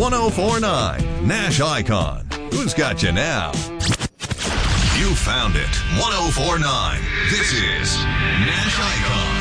1049 Nash Icon. Who's got you now? You found it. 1049. This is Nash Icon.